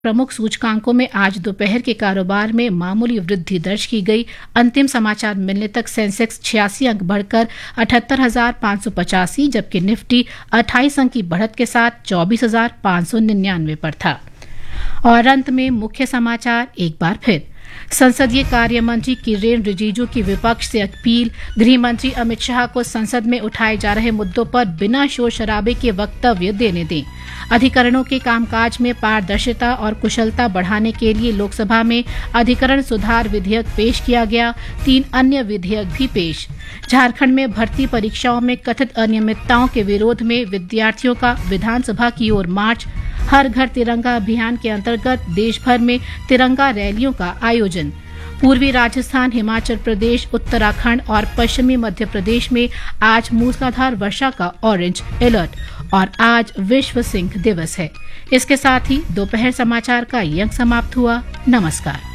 प्रमुख सूचकांकों में आज दोपहर के कारोबार में मामूली वृद्धि दर्ज की गई। अंतिम समाचार मिलने तक सेंसेक्स 86 अंक बढ़कर 78,585, जबकि निफ्टी 28 अंक की बढ़त के साथ 24,599 पर था। और अंत में मुख्य समाचार एक बार फिर। संसदीय कार्य मंत्री किरेन रिजिजू की विपक्ष से अपील, गृह मंत्री अमित शाह को संसद में उठाए जा रहे मुद्दों पर बिना शोर शराबे के वक्तव्य देने दें। अधिकरणों के कामकाज में पारदर्शिता और कुशलता बढ़ाने के लिए लोकसभा में अधिकरण सुधार विधेयक पेश किया गया। 3 अन्य विधेयक भी पेश। झारखंड में भर्ती परीक्षाओं में कथित अनियमितताओं के विरोध में विद्यार्थियों का विधानसभा की ओर मार्च। हर घर तिरंगा अभियान के अंतर्गत देश भर में तिरंगा रैलियों का आयोजन। पूर्वी राजस्थान, हिमाचल प्रदेश, उत्तराखंड और पश्चिमी मध्य प्रदेश में आज मूसलाधार वर्षा का ऑरेंज अलर्ट। और आज विश्व सिंह दिवस है। इसके साथ ही दोपहर समाचार का ये अंक समाप्त हुआ। नमस्कार।